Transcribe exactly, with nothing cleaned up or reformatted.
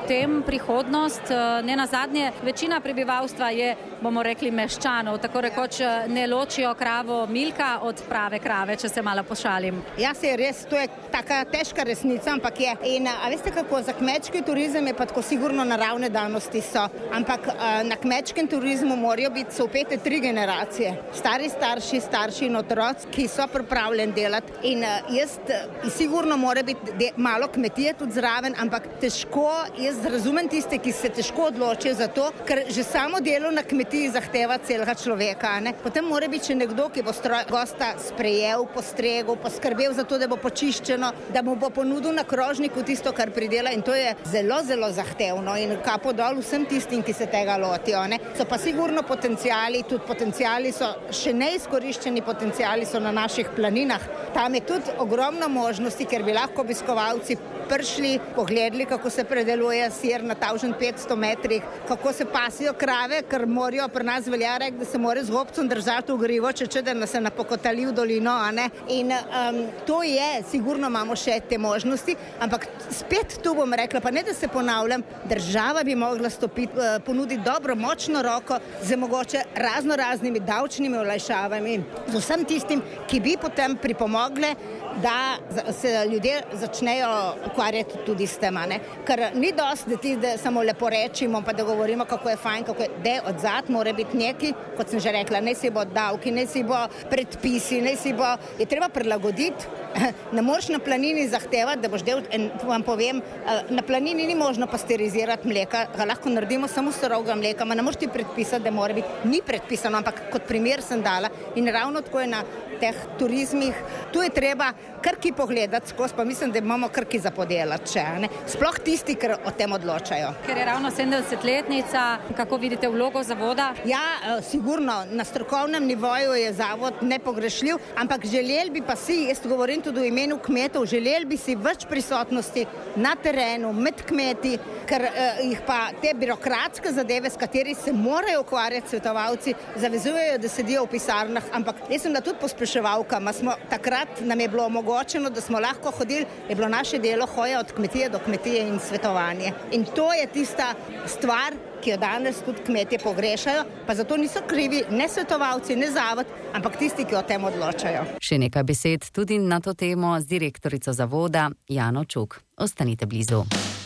tem prihodnost. Ne nazadnje, večina prebivalstva je, bomo rekli, meščanov, tako rekoč ne ločijo kravo Milka od prave krave, če se malo pošalim. Ja, se je res, to je taka težka resnica, ampak je. In a veste kako, za kmečki turizem je pa tako sigurno naravne danosti so, ampak a, na kmečkem turizmu morajo biti so upete tri generacije. Stari starši, starši in otroci, ki so pripravljeni delati. In a, jaz a, sigurno mora biti de, malo kmetije tudi zraven, ampak težko, jaz razumem tiste, ki se težko odločijo za to, ker že samo delo na kmetiji zahteva celega človeka. Ne? Potem mora biti še nekdo, ki bo stroj, gosta sprejel, postregel, poskrbel za to, da bo počiščeno, da mu bo ponudil na krožniku tisto, kar pridela, in to je zelo, zelo zahtevno in kapo dol vsem tistim, ki se tega lotijo. Ne? So pa sigurno potenciali, tudi potenciali so, še neizkoriščeni potenciali so na naših planinah. Tam je tudi ogromno možnosti, ker bi lahko obiskovalci prišli, pogledali, kako se predeluje sir na tavžen petsto metrih, kako se pasijo krave, ker morajo pri nas velja rek, da se mora z gobcem držati v grivo, če če da se napokotali v dolino. A ne? In um, to je, sigurno imamo še te možnosti, ampak spet tu bom rekla, pa ne da se ponavljam, država bi mogla stopiti, uh, ponuditi dobro, močno roko z mogoče razno raznimi davčnimi olajšavami, z vsem tistim, ki bi potem pripomogle, da se ljudje začnejo ukvarjati tudi s tem. Ne? Ker ni dosti, da ti da samo lepo rečimo, pa da govorimo, kako je fajn, kako je, da je odzad, mora biti neki, kot sem že rekla, ne si bo davki, ne si bo predpisi, ne si bo, je treba prilagoditi. Ne moreš na planini zahtevati, da boš del, vam povem, na planini ni možno pasterizirati mleka, ga lahko naredimo samo surovega mleka, ma ne moreš ti predpisati, da mora biti, ni predpisano, ampak kot primer sem dala in ravno tako je na teh turizmih, tu je treba krki pogledati skozi, pa mislim, da imamo krki za podelati še, ne? Sploh tisti, ker o tem odločajo. Ker je ravno sedemdesetletnica, kako vidite vlogo zavoda? Ja, sigurno, na strokovnem nivoju je zavod nepogrešljiv, ampak želeli bi pa si, jaz govorim tudi v imenu kmetov, želeli bi si več prisotnosti na terenu, med kmeti, ker eh, jih pa te birokratske zadeve, s kateri se morajo ukvarjati svetovalci, zavezujejo, da sedijo v pisarnah, ampak jaz sem da tudi pospreševalka, ma smo takrat nam je bilo omogočeno, da smo lahko hodili, je bilo naše delo hoja od kmetije do kmetije in svetovanje. In to je tista stvar, ki jo danes tudi kmetje pogrešajo, pa zato niso krivi ne svetovalci, ne zavod, ampak tisti, ki o tem odločajo. Še nekaj besed tudi na to temo z direktorico zavoda Jano Čuk. Ostanite blizu.